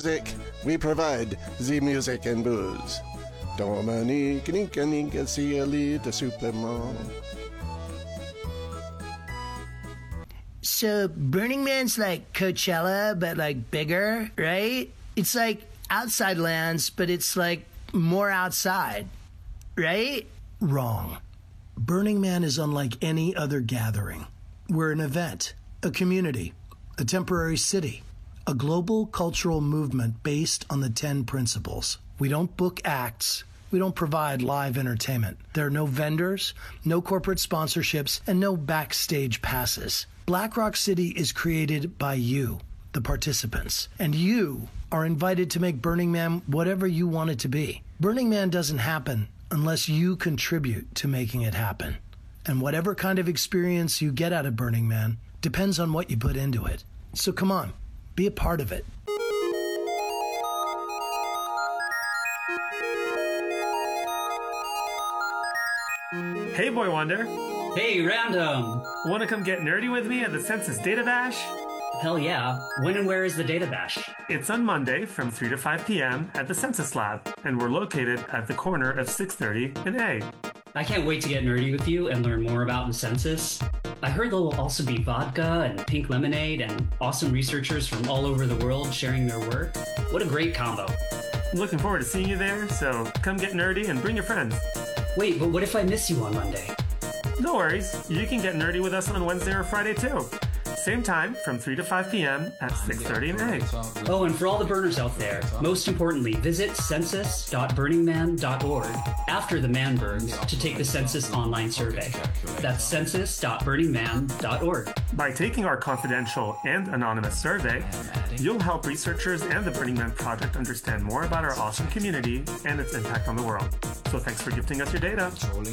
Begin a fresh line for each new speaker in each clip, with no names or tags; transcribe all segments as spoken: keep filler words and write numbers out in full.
music, we provide the music and booze. Dominique, Nika, Nika, see a little supplement.
So Burning Man's like Coachella, but like bigger, right? It's like Outside Lands, but it's like more outside, right?
Wrong. Burning Man is unlike any other gathering. We're an event, a community, a temporary city, a global cultural movement based on the ten principles. We don't book acts. We don't provide live entertainment. There are no vendors, no corporate sponsorships, and no backstage passes. Black Rock City is created by you, the participants, and you are invited to make Burning Man whatever you want it to be. Burning Man doesn't happen unless you contribute to making it happen. And whatever kind of experience you get out of Burning Man depends on what you put into it. So come on, be a part of it.
Hey, Boy Wonder.
Hey, Random.
Want to come get nerdy with me at the Census Data Bash?
Hell yeah. When and where is the Data Bash?
It's on Monday from three to five p.m. at the Census Lab, and we're located at the corner of six thirty and A.
I can't wait to get nerdy with you and learn more about the census. I heard there will also be vodka and pink lemonade and awesome researchers from all over the world sharing their work. What a great combo.
I'm looking forward to seeing you there, so come get nerdy and bring your friends.
Wait, but what if I miss you on Monday?
No worries. You can get nerdy with us on Wednesday or Friday too. Same time from three to five p.m. at six thirty and A.
Oh, and for all the burners out there, most importantly, visit census dot burning man dot org after the man burns to take the census online survey. That's census dot burning man dot org.
By taking our confidential and anonymous survey, you'll help researchers and the Burning Man Project understand more about our awesome community and its impact on the world. So thanks for gifting us your data.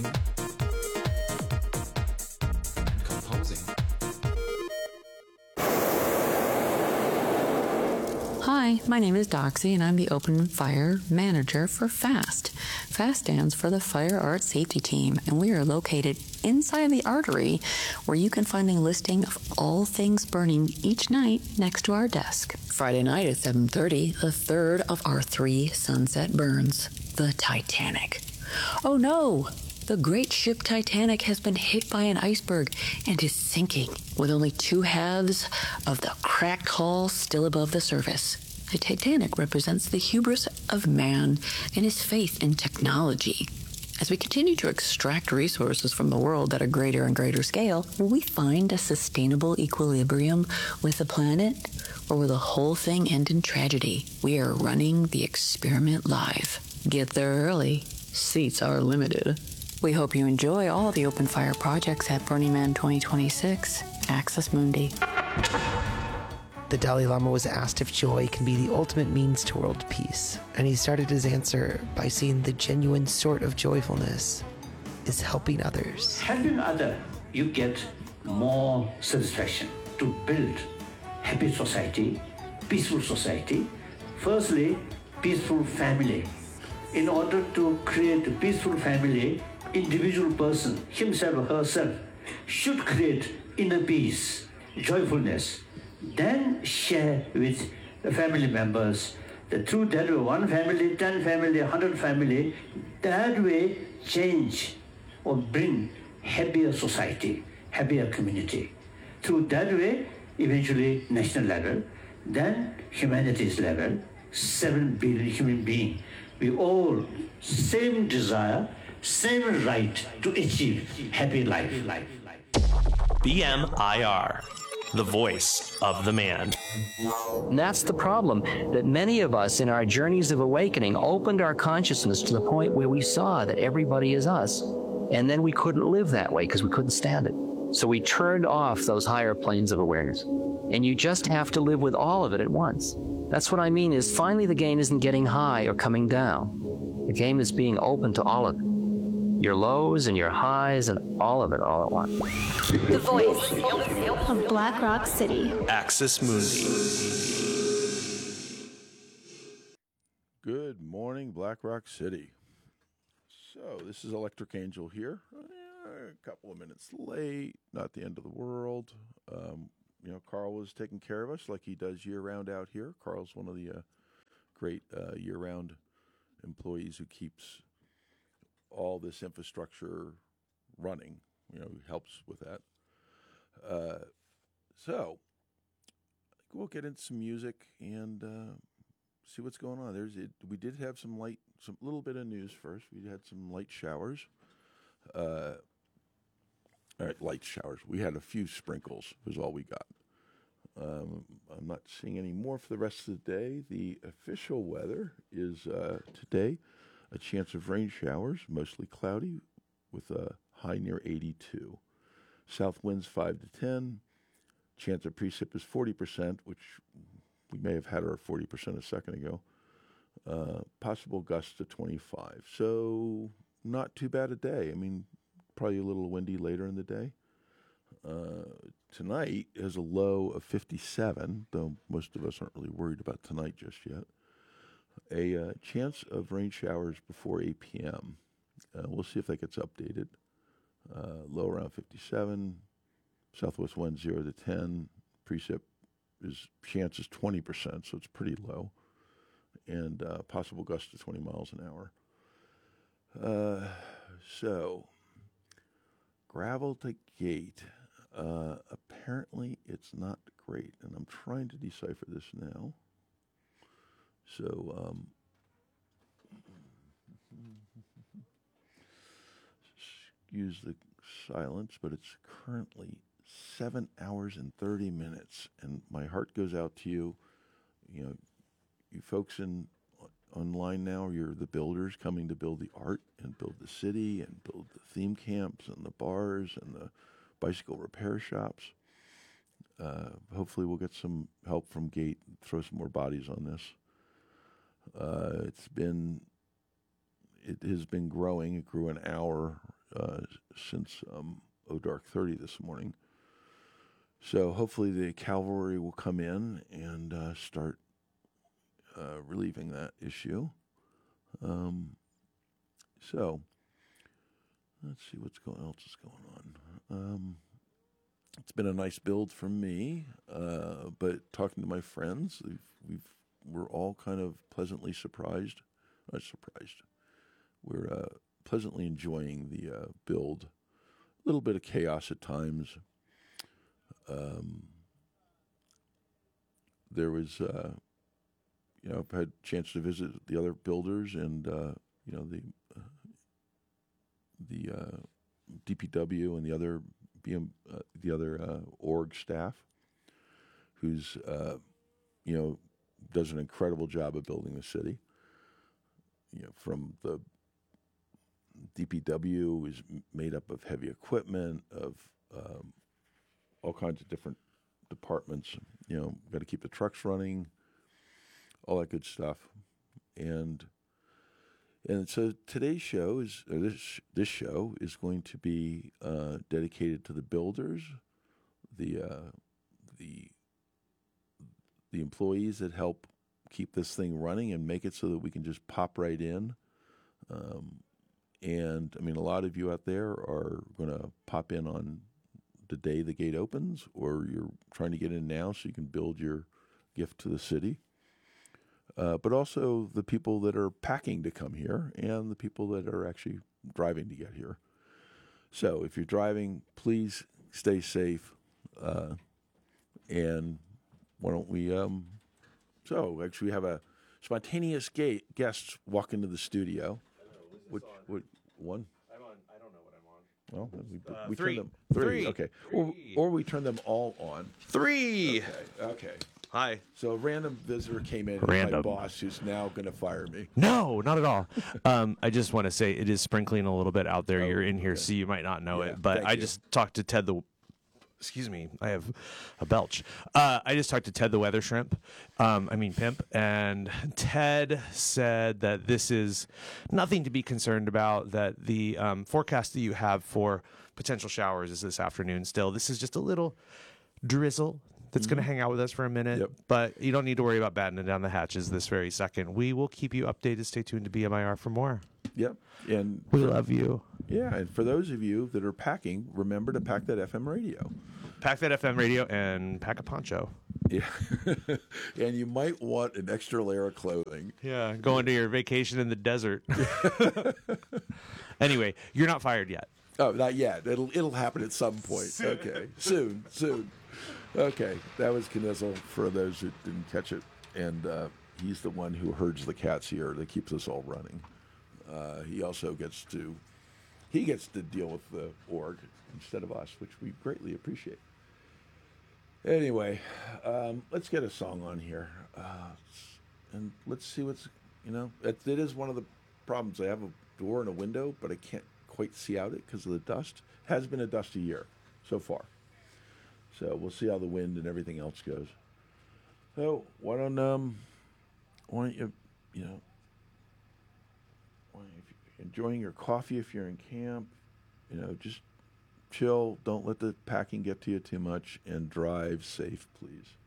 Hi, my name is Doxy, and I'm the Open Fire Manager for FAST. FAST stands for the Fire Art Safety Team, and we are located inside the Artery, where you can find a listing of all things burning each night next to our desk. Friday night at seven thirty, the third of our three sunset burns, the Titanic. Oh no! The great ship Titanic has been hit by an iceberg and is sinking, with only two halves of the cracked hull still above the surface. The Titanic represents the hubris of man and his faith in technology. As we continue to extract resources from the world at a greater and greater scale, will we find a sustainable equilibrium with the planet, or will the whole thing end in tragedy? We are running the experiment live. Get there early. Seats are limited. We hope you enjoy all the open fire projects at Burning Man twenty twenty-six, Access Mundi.
The Dalai Lama was asked if joy can be the ultimate means to world peace, and he started his answer by saying the genuine sort of joyfulness is helping others.
Helping others, you get more satisfaction. To build happy society, peaceful society, firstly, peaceful family. In order to create a peaceful family, individual person, himself or herself, should create inner peace, joyfulness, then share with the family members. The through that way, one family, ten family, hundred family, that way change or bring happier society, happier community. Through that way, eventually national level, then humanities level, seven billion human beings. We all same desire, same right to achieve happy life. life, life.
B M I R, the voice of the man.
And that's the problem, that many of us in our journeys of awakening opened our consciousness to the point where we saw that everybody is us. And then we couldn't live that way because we couldn't stand it. So we turned off those higher planes of awareness. And you just have to live with all of it at once. That's what I mean is finally the game isn't getting high or coming down. The game is being open to all of it. Your lows and your highs and all of it all at once.
The voice of Black Rock City.
Access Mundi.
Good morning, Black Rock City. So this is Electric Angel here. A couple of minutes late, not the end of the world. Um, you know, Carl was taking care of us like he does year round out here. Carl's one of the uh, great uh, year-round employees who keeps all this infrastructure running. You know, helps with that. Uh, so we'll get into some music and uh, see what's going on. There's it. We did have some light, some little bit of news first. We had some light showers. Uh, all right, light showers. We had a few sprinkles. Was all we got. Um, I'm not seeing any more for the rest of the day. The official weather is uh, today a chance of rain showers, mostly cloudy, with a high near eighty-two. South winds five to ten. Chance of precip is forty percent, which we may have had our forty percent a second ago. Uh, possible gusts to twenty-five. So not too bad a day. I mean, probably a little windy later in the day. Uh, tonight has a low of fifty-seven, though most of us aren't really worried about tonight just yet. A uh, chance of rain showers before eight p.m. Uh, we'll see if that gets updated. Uh, low around fifty-seven. Southwest wind zero to ten. Precip is chance is twenty percent, so it's pretty low. And uh, possible gust to twenty miles an hour. Uh, so, gravel to gate. Uh, apparently, it's not great, and I'm trying to decipher this now. So, um, excuse the silence, but it's currently seven hours and thirty minutes, and my heart goes out to you. You know, you folks in online now, you're the builders coming to build the art and build the city and build the theme camps and the bars and the bicycle repair shops. Uh, hopefully we'll get some help from Gate, throw some more bodies on this. Uh, it's been, it has been growing. It grew an hour uh, since um, oh dark thirty this morning. So hopefully the cavalry will come in and uh, start uh, relieving that issue. Um, so let's see what's going else is going on. Um, it's been a nice build for me, uh, but talking to my friends, we've, we've we're all kind of pleasantly surprised. Not surprised. We're uh, pleasantly enjoying the uh, build. A little bit of chaos at times. Um, there was, uh, you know, I've had a chance to visit the other builders and, uh, you know, the uh, the uh, D P W and the other B M, uh, the other uh, org staff, who's, uh, you know, does an incredible job of building the city. You know, from the D P W is made up of heavy equipment, of um, all kinds of different departments. You know, got to keep the trucks running, all that good stuff. And and so today's show is or this this show is going to be uh, dedicated to the builders, the uh, the the employees that help keep this thing running and make it so that we can just pop right in. Um, and I mean, a lot of you out there are going to pop in on the day the gate opens, or you're trying to get in now so you can build your gift to the city. Uh, but also the people that are packing to come here and the people that are actually driving to get here. So if you're driving, please stay safe. Uh, and why don't we, um, so actually we have a spontaneous gate guest walk into the studio. Which, which one?
I'm on, I don't know what I'm on.
Well, we,
Uh,
we
three.
turn them three.
Three.
Okay,
Three.
Or, or we turn them all on.
Three.
Okay. Okay.
Hi.
So a random visitor came in.
Random.
My boss, who's now going to fire me.
No, not at all. um, I just want to say it is sprinkling a little bit out there.
Oh,
You're in here,
okay.
so you might not know
Yeah,
it. But
thank
I
you.
just talked to Ted the. Excuse me, I have a belch. Uh, I just talked to Ted the weather shrimp. Um, I mean pimp, and Ted said that this is nothing to be concerned about. That the um, forecast that you have for potential showers is this afternoon. Still, this is just a little drizzle that's going to hang out with us for a minute.
Yep.
But you don't need to worry about battening down the hatches this very second. We will keep you updated. Stay tuned to B M I R for more.
Yep. And
We
for-
love you.
Yeah, and for those of you that are packing, remember to pack that F M radio.
Pack that F M radio and pack a poncho.
Yeah. And you might want an extra layer of clothing.
Yeah, going to your vacation in the desert. Anyway, you're not fired yet.
Oh, not yet. It'll it'll happen at some point. Okay, soon, soon. Okay, that was Knizzle for those who didn't catch it, and uh, he's the one who herds the cats here that keeps us all running. Uh, he also gets to he gets to deal with the org instead of us, which we greatly appreciate. Anyway, um, let's get a song on here, uh, and let's see what's you know. It, it is one of the problems. I have a door and a window, but I can't quite see out it because of the dust. Has been a dusty year so far. So we'll see how the wind and everything else goes. So why don't um why don't you you know why don't you, if you're enjoying your coffee if you're in camp, you know, just chill, don't let the packing get to you too much, and drive safe, please.